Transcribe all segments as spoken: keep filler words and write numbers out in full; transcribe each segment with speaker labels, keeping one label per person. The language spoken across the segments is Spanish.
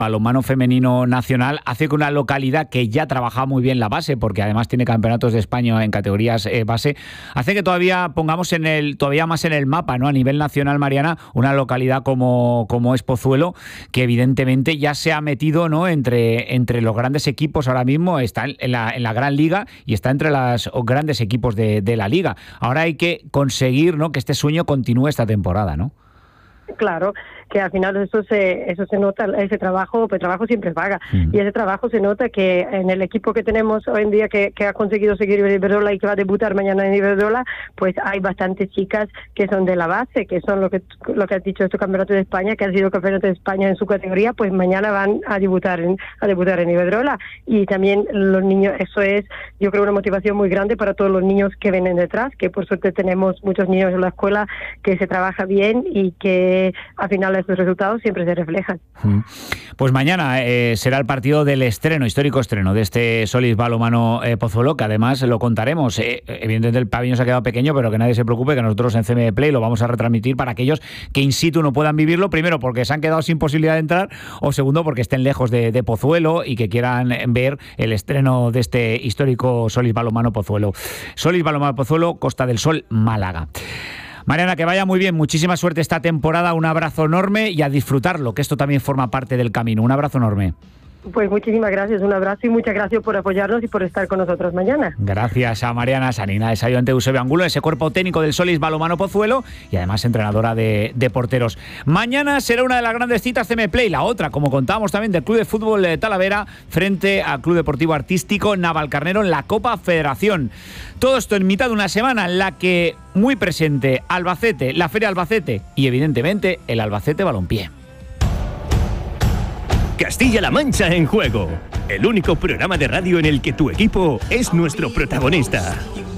Speaker 1: balonmano femenino nacional hace que una localidad que ya trabaja muy bien la base, porque además tiene campeonatos de España en categorías eh, base, hace que todavía pongamos en el todavía más en el mapa, ¿no? A nivel nacional, Mariana, una localidad como, como es Pozuelo, que evidentemente ya se ha metido, ¿no? entre, entre los grandes equipos ahora mismo, está en la, en la Gran Liga y está entre los grandes equipos de, de la Liga. Ahora hay que conseguir, ¿no? que este sueño continúe esta temporada, ¿no?
Speaker 2: Claro, que al final eso se eso se nota, ese trabajo, pues trabajo siempre paga, mm. y ese trabajo se nota que en el equipo que tenemos hoy en día que, que ha conseguido seguir en Iberdrola y que va a debutar mañana en Iberdrola, pues hay bastantes chicas que son de la base, que son lo que lo que has dicho, estos campeonatos de España, que han sido campeonatos de España en su categoría, pues mañana van a debutar en, a debutar en Iberdrola. Y también los niños, eso es, yo creo, una motivación muy grande para todos los niños que vienen detrás, que por suerte tenemos muchos niños en la escuela, que se trabaja bien y que al final estos resultados siempre se reflejan.
Speaker 1: Pues mañana eh, será el partido del estreno, histórico estreno de este Solís Balonmano eh, Pozuelo, que además lo contaremos. Eh, evidentemente el pabellón se ha quedado pequeño, pero que nadie se preocupe, que nosotros en C M Play lo vamos a retransmitir para aquellos que in situ no puedan vivirlo, primero porque se han quedado sin posibilidad de entrar, o segundo porque estén lejos de, de Pozuelo y que quieran ver el estreno de este histórico Solís Balonmano Pozuelo. Solís Balonmano Pozuelo, Costa del Sol, Málaga. Mariana, que vaya muy bien, muchísima suerte esta temporada, un abrazo enorme y a disfrutarlo, que esto también forma parte del camino. Un abrazo enorme.
Speaker 2: Pues muchísimas gracias, un abrazo y muchas gracias por apoyarnos y por estar con nosotros mañana.
Speaker 1: Gracias a Mariana Sanina, de Sayo ante Eusebio Angulo, ese cuerpo técnico del Solís Balonmano Pozuelo y además entrenadora de, de porteros. Mañana será una de las grandes citas C M Play, la otra, como contábamos también, del Club de Fútbol de Talavera frente al Club Deportivo Artístico Navalcarnero en la Copa Federación. Todo esto en mitad de una semana en la que muy presente Albacete, la Feria Albacete y evidentemente el Albacete Balompié.
Speaker 3: Castilla-La Mancha en juego. El único programa de radio en el que tu equipo es nuestro protagonista.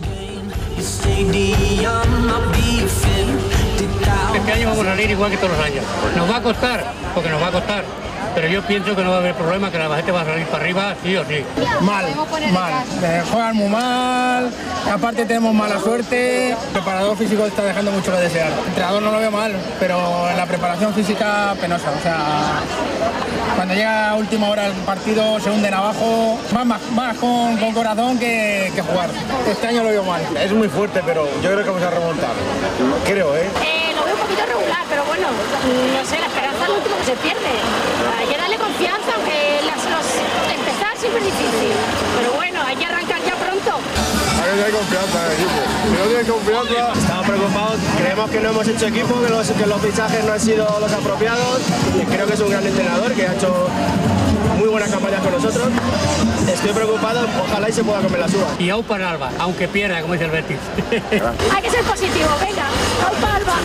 Speaker 4: Este año vamos a salir igual que todos los años. Nos va a costar, porque nos va a costar. Pero yo pienso que no va a haber problema, que la Albacete va a salir para arriba, sí o sí.
Speaker 5: Mal, mal. Eh, juegan muy mal, aparte tenemos mala suerte. El preparador físico está dejando mucho que desear. El entrenador no lo veo mal, pero en la preparación física penosa. O sea, cuando llega a última hora el partido se hunden abajo, más, más, más con, con corazón que, que jugar. Este año lo veo mal.
Speaker 6: Es muy fuerte, pero yo creo que vamos a remontar. Creo, ¿eh?
Speaker 7: eh lo veo un poquito regular, pero bueno, no sé, la esperanza es lo último que se pierde. Hay que darle confianza, aunque las, los, empezar siempre es difícil. Pero bueno, hay que arrancar ya pronto.
Speaker 6: Hay que tener confianza en el equipo. Si no tienes confianza...
Speaker 8: Estamos preocupados, creemos que no hemos hecho equipo, que los, que los fichajes no han sido los apropiados. Y creo que es un gran entrenador que ha hecho muy buenas campañas con nosotros. Estoy preocupado, ojalá y se pueda comer la suba.
Speaker 4: Y aupa en Alba, aunque pierda, como dice el Betis.
Speaker 7: Hay que ser positivo, venga, aupa Alba.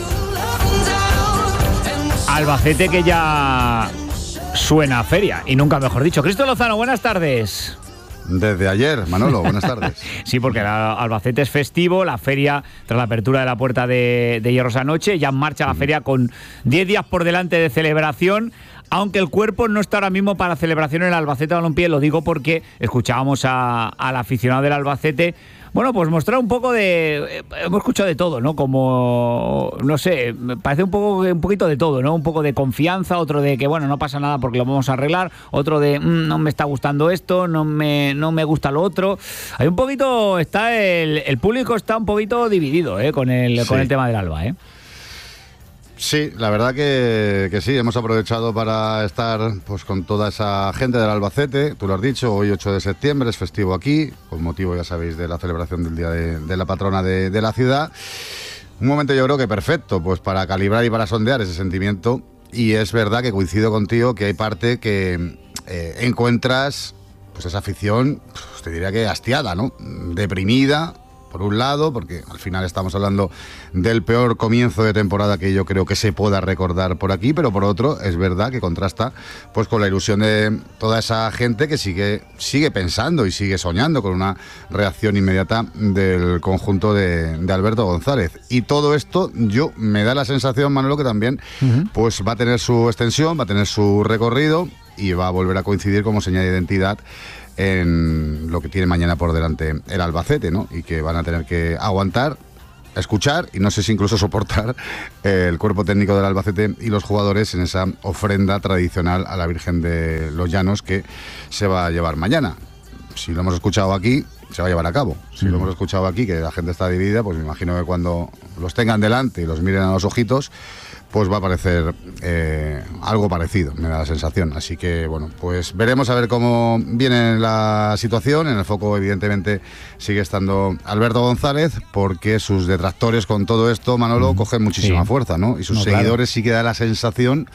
Speaker 1: Albacete que ya suena a feria, y nunca mejor dicho. Cristo Lozano, buenas tardes.
Speaker 9: Desde ayer, Manolo, buenas tardes.
Speaker 1: Sí, porque la Albacete es festivo, la feria, tras la apertura de la Puerta de, de Hierros anoche, ya en marcha la feria con diez días por delante de celebración, aunque el cuerpo no está ahora mismo para celebración en el Albacete Balompié. Lo digo porque escuchábamos a, al aficionado del Albacete, bueno, pues mostrar un poco de... Hemos escuchado de todo, ¿no? Como, no sé, me parece un poco un poquito de todo, ¿no? Un poco de confianza, otro de que, bueno, no pasa nada porque lo vamos a arreglar, otro de, mmm, no me está gustando esto, no me, no me gusta lo otro. Hay un poquito, está el, el público está un poquito dividido, ¿eh? Con el, sí. con el tema del Alba, ¿eh?
Speaker 9: Sí, la verdad que, que sí, hemos aprovechado para estar pues con toda esa gente del Albacete. Tú lo has dicho, hoy ocho de septiembre es festivo aquí, con motivo, ya sabéis, de la celebración del Día de, de la Patrona de, de la ciudad. Un momento yo creo que perfecto, pues para calibrar y para sondear ese sentimiento. Y es verdad que coincido contigo que hay parte que eh, encuentras pues esa afición, pues te diría que hastiada, ¿no? Deprimida, por un lado, porque al final estamos hablando del peor comienzo de temporada que yo creo que se pueda recordar por aquí, pero por otro es verdad que contrasta pues con la ilusión de toda esa gente que sigue, sigue pensando y sigue soñando con una reacción inmediata del conjunto de, de Alberto González. Y todo esto yo me da la sensación, Manolo, que también uh-huh. pues va a tener su extensión, va a tener su recorrido y va a volver a coincidir como señal de identidad en lo que tiene mañana por delante el Albacete, ¿no? Y que van a tener que aguantar escuchar y no sé si incluso soportar eh, el cuerpo técnico del Albacete y los jugadores en esa ofrenda tradicional a la Virgen de los Llanos que se va a llevar mañana. Si lo hemos escuchado aquí, se va a llevar a cabo. Si mm. lo hemos escuchado aquí, que la gente está dividida, pues me imagino que cuando los tengan delante y los miren a los ojitos, pues va a parecer eh, algo parecido, me da la sensación. Así que, bueno, pues veremos a ver cómo viene la situación. En el foco, evidentemente, sigue estando Alberto González, porque sus detractores con todo esto, Manolo, mm. cogen muchísima sí. fuerza, ¿no? Y sus no, seguidores claro. sí que da la sensación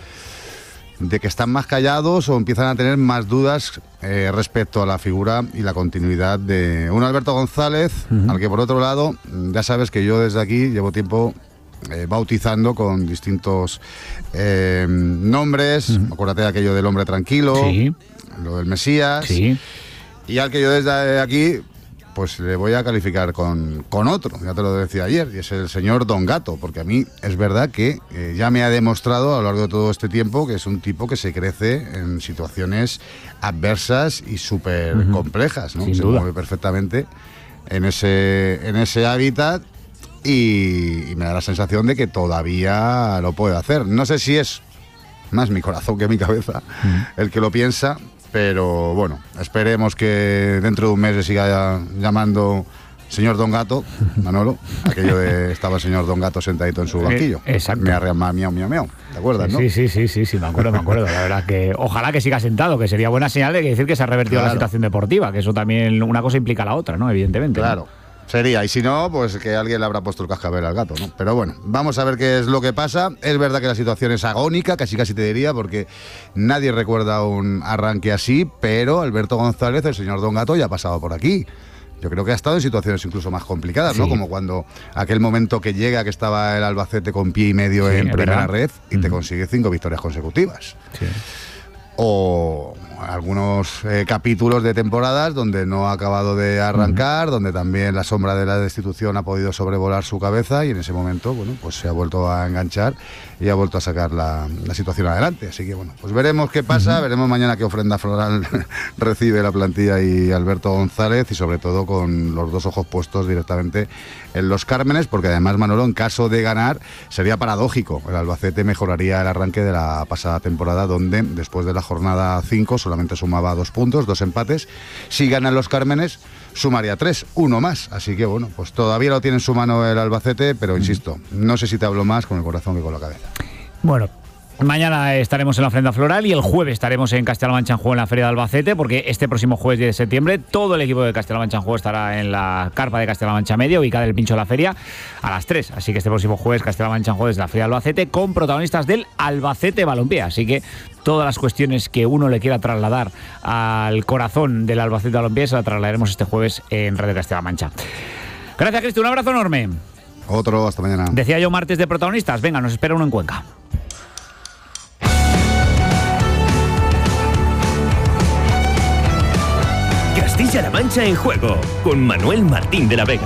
Speaker 9: de que están más callados o empiezan a tener más dudas eh, respecto a la figura y la continuidad de un Alberto González, uh-huh. al que, por otro lado, ya sabes que yo desde aquí llevo tiempo Eh, bautizando con distintos eh, nombres. Uh-huh. Acuérdate de aquello del hombre tranquilo, sí. lo del Mesías,
Speaker 1: sí.
Speaker 9: y al que yo desde aquí pues le voy a calificar con, con otro, ya te lo decía ayer, y es el señor Don Gato, porque a mí es verdad que eh, ya me ha demostrado a lo largo de todo este tiempo que es un tipo que se crece en situaciones adversas y súper uh-huh. complejas, ¿no?
Speaker 1: Sin
Speaker 9: se
Speaker 1: duda.
Speaker 9: mueve perfectamente en ese, en ese hábitat. Y, y me da la sensación de que todavía lo puede hacer. No sé si es más mi corazón que mi cabeza mm. el que lo piensa, pero bueno, esperemos que dentro de un mes se siga llamando señor Don Gato, Manolo, aquello de estaba el señor Don Gato sentadito en su banquillo.
Speaker 1: Eh, exacto.
Speaker 9: Me arreama miau, miau, miau. ¿Te acuerdas,
Speaker 1: sí,
Speaker 9: no?
Speaker 1: Sí, sí, sí, sí, sí, me acuerdo, me acuerdo. La verdad que ojalá que siga sentado, que sería buena señal de que decir que se ha revertido claro. la situación deportiva, que eso también, una cosa implica la otra, ¿no? Evidentemente.
Speaker 9: Claro. ¿no? Sería, y si no, pues que alguien le habrá puesto el cascabel al gato, ¿no? Pero bueno, vamos a ver qué es lo que pasa. Es verdad que la situación es agónica, casi casi te diría, porque nadie recuerda un arranque así, pero Alberto González, el señor Don Gato, ya ha pasado por aquí. Yo creo que ha estado en situaciones incluso más complicadas, ¿no? Sí. Como cuando aquel momento que llega, que estaba el Albacete con pie y medio sí, en primera red y uh-huh. te consigue cinco victorias consecutivas. Sí. O algunos eh, capítulos de temporadas donde no ha acabado de arrancar, uh-huh. donde también la sombra de la destitución ha podido sobrevolar su cabeza y en ese momento, bueno, pues se ha vuelto a enganchar y ha vuelto a sacar la, la situación adelante. Así que, bueno, pues veremos qué pasa, uh-huh. veremos mañana qué ofrenda floral recibe la plantilla y Alberto González, y sobre todo con los dos ojos puestos directamente en los Cármenes, porque además, Manolo, en caso de ganar, sería paradójico. El Albacete mejoraría el arranque de la pasada temporada, donde después de la jornada cinco solamente sumaba dos puntos, dos empates. Si ganan los Cármenes, sumaría tres, uno más. Así que, bueno, pues todavía lo tiene en su mano el Albacete, pero insisto, no sé si te hablo más con el corazón que con la cabeza.
Speaker 1: Bueno, mañana estaremos en la ofrenda floral y el jueves estaremos en Castilla-La Mancha en juego en la Feria de Albacete, porque este próximo jueves diez de septiembre todo el equipo de Castilla-La Mancha en juego estará en la carpa de Castilla-La Mancha Media, ubicada en el Pincho de la Feria, a las tres. Así que este próximo jueves Castilla-La Mancha en juego desde la Feria de Albacete, con protagonistas del Albacete Balompié. Así que todas las cuestiones que uno le quiera trasladar al corazón del Albacete Balompié se la trasladaremos este jueves en Radio Castilla-La Mancha. Gracias, Cristi, un abrazo enorme.
Speaker 9: Otro, hasta mañana.
Speaker 1: Decía yo martes de protagonistas, venga, nos espera uno en Cuenca.
Speaker 3: Castilla-La Mancha en juego, con Manuel Martín de la Vega.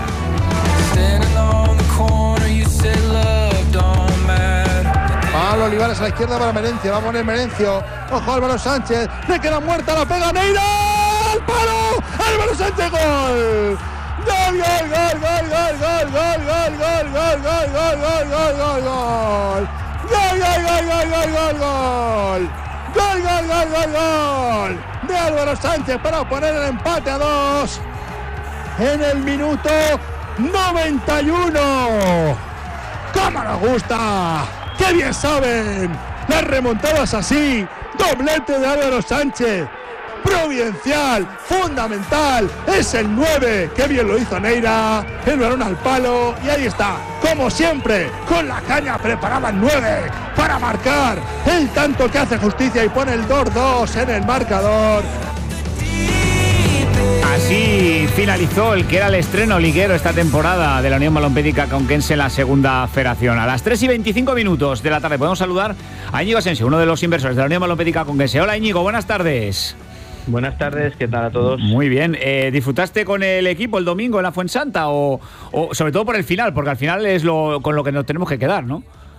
Speaker 10: Pablo Olivares a la izquierda para Merencio, va a poner Merencio, ojo Álvaro Sánchez, le queda muerta, la pega Neira, al palo, Álvaro Sánchez, gol. Gol, gol, gol, gol, gol, gol, gol, gol, gol, gol, gol, gol, gol, gol, gol, gol. Gol, gol, gol, gol, gol, gol, gol. Gol, gol, gol, gol, gol de Álvaro Sánchez para poner el empate a dos en el minuto noventa y uno. ¡Cómo nos gusta! ¡Qué bien saben las remontadas así! Doblete de Álvaro Sánchez, providencial, fundamental, es el nueve, qué bien lo hizo Neira, el balón al palo y ahí está, como siempre, con la caña preparada el nueve para marcar el tanto que hace justicia y pone el dos dos en el marcador.
Speaker 1: Así finalizó el que era el estreno liguero esta temporada de la Unión Balompédica Conquense en la segunda federación. A las tres y veinticinco minutos de la tarde podemos saludar a Íñigo Asensio, uno de los inversores de la Unión Balompédica Conquense. Hola Íñigo, buenas tardes.
Speaker 11: Buenas tardes, ¿qué tal a todos?
Speaker 1: Muy bien, eh, ¿disfrutaste con el equipo el domingo en la Fuensanta o, o sobre todo por el final? Porque al final es lo con lo que nos tenemos que quedar, ¿no?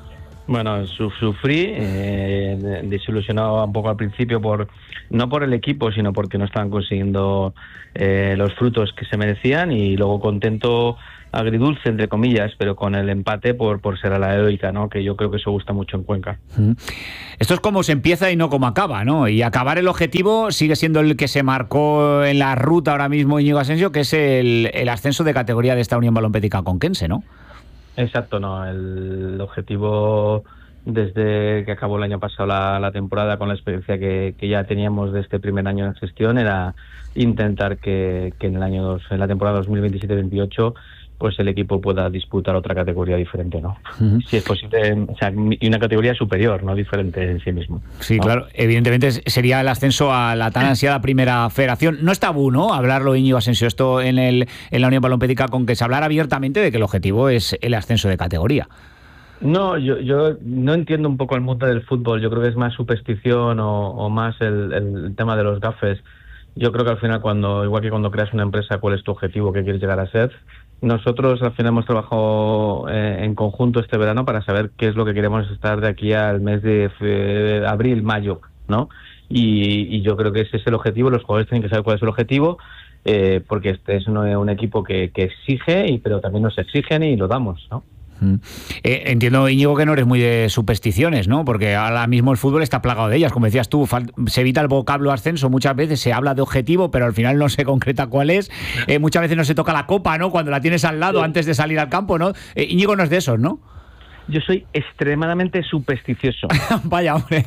Speaker 11: Bueno, su, sufrí, eh, desilusionado un poco al principio, por no por el equipo, sino porque no estaban consiguiendo eh, los frutos que se merecían, y luego contento, agridulce, entre comillas, pero con el empate por, por ser a la heroica, ¿no? Que yo creo que eso gusta mucho en Cuenca.
Speaker 1: Esto es como se empieza y no como acaba, ¿no? Y acabar el objetivo sigue siendo el que se marcó en la ruta ahora mismo Íñigo Asensio, que es el, el ascenso de categoría de esta Unión Balompédica Conquense, ¿no?
Speaker 11: Exacto, no. El objetivo, desde que acabó el año pasado la, la temporada, con la experiencia que, que ya teníamos de este primer año de gestión, era intentar que, que en el año dos, en la temporada dos mil veintisiete veintiocho, pues el equipo pueda disputar otra categoría diferente, ¿no? Uh-huh. Si es posible, o sea, y una categoría superior, no diferente en sí mismo.
Speaker 1: Sí, ¿no? Claro, evidentemente sería el ascenso a la tan ansiada primera federación. No es tabú, ¿no?, hablarlo, Íñigo Asensio, esto en, el, en la Unión Balompédica, con que se hablara abiertamente de que el objetivo es el ascenso de categoría.
Speaker 11: No, yo, yo no entiendo un poco el mundo del fútbol. Yo creo que es más superstición o, o más el, el tema de los gafes. Yo creo que al final, cuando igual que cuando creas una empresa, ¿cuál es tu objetivo? ¿Qué quieres llegar a ser? Nosotros al final hemos trabajado eh, en conjunto este verano para saber qué es lo que queremos estar de aquí al mes de fe, abril, mayo, ¿no? Y, y yo creo que ese es el objetivo. Los jugadores tienen que saber cuál es el objetivo, eh, porque este es un, un equipo que, que exige, y pero también nos exigen y lo damos, ¿no?
Speaker 1: Eh, entiendo, Íñigo, que no eres muy de supersticiones, ¿no? Porque ahora mismo el fútbol está plagado de ellas. Como decías tú, se evita el vocablo ascenso, muchas veces se habla de objetivo, pero al final no se concreta cuál es. Eh, muchas veces no se toca la copa, ¿no?, cuando la tienes al lado, sí, antes de salir al campo, ¿no? Eh, Íñigo no es de esos, ¿no?
Speaker 11: Yo soy extremadamente supersticioso.
Speaker 1: Vaya, hombre.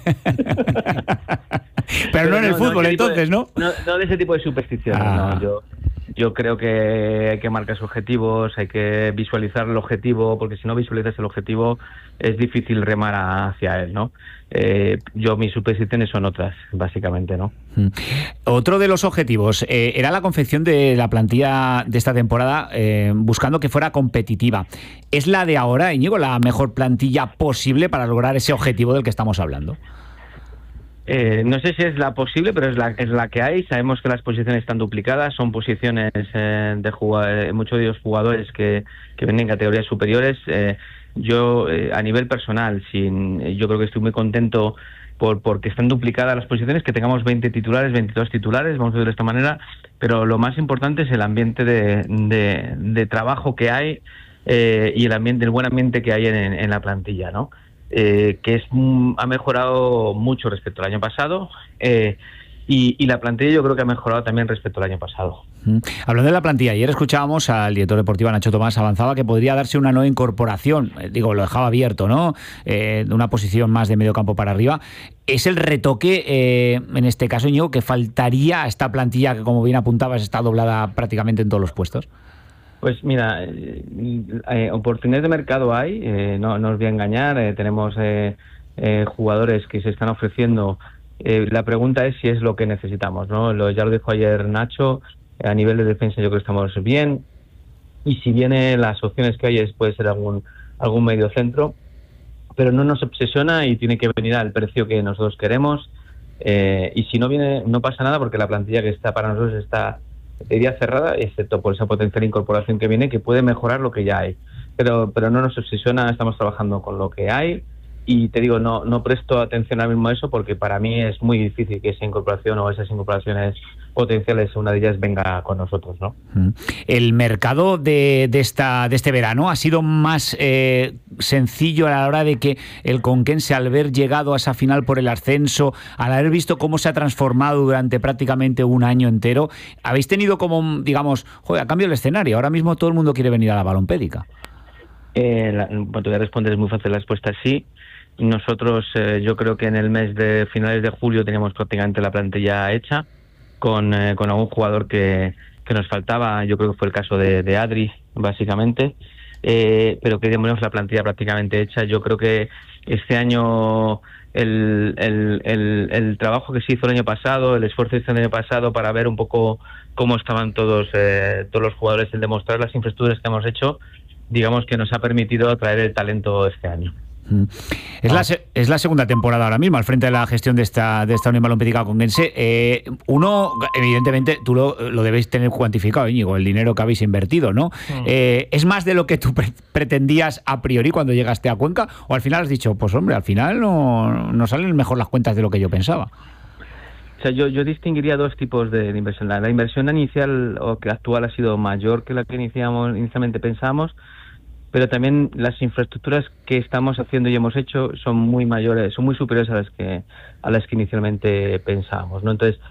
Speaker 1: Pero no en el no, fútbol, no, entonces,
Speaker 11: de,
Speaker 1: ¿no?
Speaker 11: ¿no? No de ese tipo de supersticiones, ah. no. Yo, yo creo que hay que marcar objetivos, hay que visualizar el objetivo, porque si no visualizas el objetivo es difícil remar hacia él, ¿no? Eh, yo, mis supersticiones son otras, básicamente, ¿no?
Speaker 1: Otro de los objetivos eh, era la confección de la plantilla de esta temporada, eh, buscando que fuera competitiva. ¿Es la de ahora, Íñigo, la mejor plantilla posible para lograr ese objetivo del que estamos hablando?
Speaker 11: Eh, no sé si es la posible, pero es la, es la que hay. Sabemos que las posiciones están duplicadas, son posiciones eh, de jugadores, muchos de los jugadores que, que vienen en categorías superiores. Eh, yo, eh, a nivel personal, sin, yo creo que estoy muy contento por porque están duplicadas las posiciones, que tengamos veinte titulares, veintidós titulares, vamos a ver de esta manera, pero lo más importante es el ambiente de, de, de trabajo que hay eh, y el ambiente, el buen ambiente que hay en, en la plantilla, ¿no? Eh, que es ha mejorado mucho respecto al año pasado, eh, y, y la plantilla yo creo que ha mejorado también respecto al año pasado.
Speaker 1: Mm. Hablando de la plantilla, ayer escuchábamos al director deportivo Nacho Tomás, avanzaba que podría darse una nueva incorporación, eh, digo, lo dejaba abierto, ¿no?, eh, de una posición más de medio campo para arriba. ¿Es el retoque, eh, en este caso, Íñigo, que faltaría a esta plantilla que, como bien apuntabas, está doblada prácticamente en todos los puestos?
Speaker 11: Pues mira, eh, eh, oportunidades de mercado hay, eh, no, no os voy a engañar, eh, tenemos eh, eh, jugadores que se están ofreciendo. Eh, la pregunta es si es lo que necesitamos, ¿no? Lo, ya lo dijo ayer Nacho, eh, a nivel de defensa yo creo que estamos bien, y si viene las opciones que hay es, puede ser algún, algún medio centro, pero no nos obsesiona y tiene que venir al precio que nosotros queremos, eh, y si no viene no pasa nada, porque la plantilla que está para nosotros está diría cerrada, excepto por esa potencial incorporación que viene, que puede mejorar lo que ya hay. Pero pero no nos obsesiona, estamos trabajando con lo que hay, y te digo, no no presto atención ahora mismo a eso, porque para mí es muy difícil que esa incorporación o esas incorporaciones potenciales, una de ellas, venga con nosotros, ¿no?
Speaker 1: El mercado de, de esta de este verano ha sido más eh, sencillo a la hora de que el Conquense, al haber llegado a esa final por el ascenso, al haber visto cómo se ha transformado durante prácticamente un año entero, habéis tenido como, digamos, joder, a cambio el escenario, ahora mismo todo el mundo quiere venir a la Balompédica.
Speaker 11: Eh, la, bueno, te voy a responder, es muy fácil la respuesta, sí. Nosotros, eh, yo creo que en el mes de finales de julio teníamos prácticamente la plantilla hecha, con, eh, con algún jugador que, que nos faltaba. Yo creo que fue el caso de, de Adri, básicamente, eh, pero que teníamos la plantilla prácticamente hecha. Yo creo que este año el, el, el, el trabajo que se hizo el año pasado, el esfuerzo que se hizo el año pasado para ver un poco cómo estaban todos, eh, todos los jugadores, el demostrar las infraestructuras que hemos hecho, digamos que nos ha permitido atraer el talento este año.
Speaker 1: Es la, es la segunda temporada ahora mismo al frente de la gestión de esta, de esta Unión Balonméptica Conquense. Eh, uno, evidentemente, tú lo, lo debéis tener cuantificado, Íñigo, el dinero que habéis invertido, ¿no? Mm. Eh, ¿Es más de lo que tú pre pretendías a priori cuando llegaste a Cuenca? ¿O al final has dicho, pues hombre, al final no, no salen mejor las cuentas de lo que yo pensaba?
Speaker 11: O sea, yo, yo distinguiría dos tipos de, de inversión. La, la inversión inicial o que actual ha sido mayor que la que iniciamos, inicialmente pensábamos, pero también las infraestructuras que estamos haciendo y hemos hecho son muy mayores, son muy superiores a las que a las que inicialmente pensábamos, ¿no? Entonces,